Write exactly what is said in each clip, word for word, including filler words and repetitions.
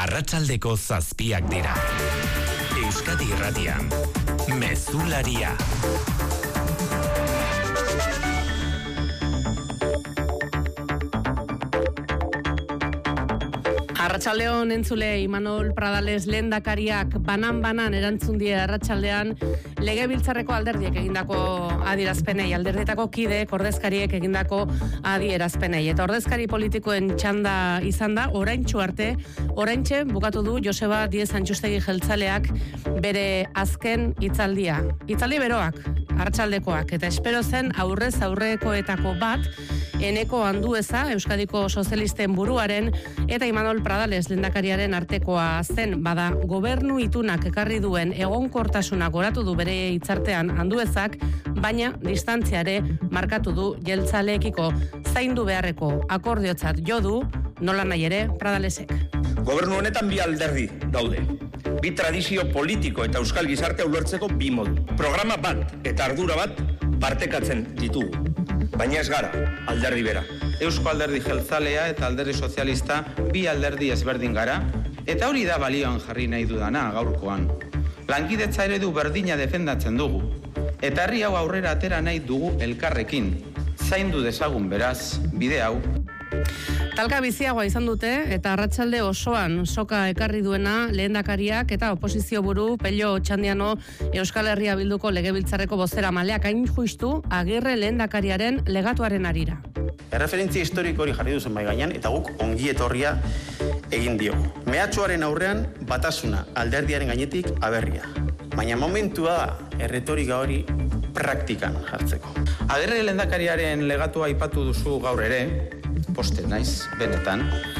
Arratsaldeko zazpiak dira. Euskadi Irratian, Mezularia. Arratsaldeon entzule, Imanol Pradales lehendakariak banan-banan erantzun die arratsaldean Legebiltzarreko alderdiek egindako adierazpenei, alderdietako kideek ordezkariek egindako adierazpenei. Eta ordezkari politikoen txanda izan da, oraintxu arte, oraintxe bukatu du Joseba Diez Antxustegi jeltzaleak bere azken hitzaldia. Hitzaldi beroak, arratsaldekoak, eta espero zen aurrez aurrekoetako bat, Eneko Andueza, Euskadiko Sozialisten buruaren, eta Imanol Pradales lehendakariaren artekoa zen, bada gobernu itunak ekarri duen egonkortasuna goratu du bere hitzartean Anduezak, baina distantziare markatu du jeltzaleekiko zaindu beharreko akordiotzat jo du, nola nahi ere Pradalesek. Gobernu honetan bi alderdi daude. Bi tradizio politiko eta euskal gizartea ulertzeko bi modu. Programa bat eta ardura bat partekatzen ditugu. Baina ez gara, alderdi bera. Eusko Alderdi Jeltzalea eta Alderdi Sozialista bi alderdi ezberdin gara, eta hori da balioan jarri nahi dudana gaurkoan. Lankidetza eredu berdina defendatzen dugu, eta herri hau aurrera atera nahi dugu elkarrekin. Zaindu dezagun beraz, bide hau. Talka biziagoa izan dute eta arratsalde osoan soka ekarri duena lehendakariak eta oposizio buru Pello Otxandiano Euskal Herria Bilduko Legebiltzarreko bozeramaleak hain justu Agirre lehendakariaren legatuaren arira. Erreferentzia historiko hori jarri duzen bai gainean eta guk ongi etorria egin diogu. Mehatxuaren aurrean batasuna alderdiaren gainetik aberria. Baina momentua da erretorika hori praktikan jartzeko. Agirre lehendakariaren legatua aipatu duzu gaur ere, poste naiz, benetan,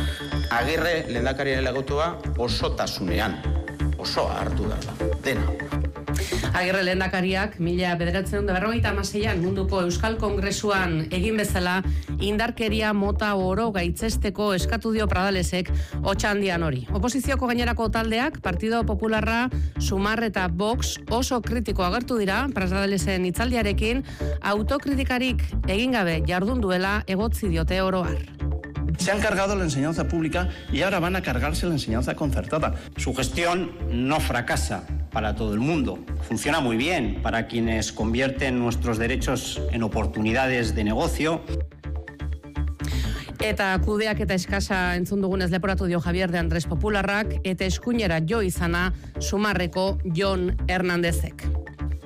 Agirre lehendakariaren legatua osotasunean, osoa hartu da, dena. Agirre lehendakariak mila bederatziehun eta berrogeita hamaseian munduko Euskal Kongresuan egin bezala indarkeria mota oro gaitzesteko eskatu dio Pradalesek Otxandian hori. Oposizioko gainerako taldeak, Partido Popularra, Sumar eta Vox oso kritiko agertu dira Pradalesen hitzaldiarekin, autokritikarik egin gabe jardun duela egotzi diote oro har. Se han cargado la enseñanza pública y ahora van a cargarse la enseñanza concertada. Su gestión no fracasa para todo el mundo. Funciona muy bien para quienes convierten nuestros derechos en oportunidades de negocio. Eta kudeak eta eskasa entzun dugunez leporatu dio Javier de Andrés Popularrak eta eskuinera jo izana Sumarreko Jon Hernandezek.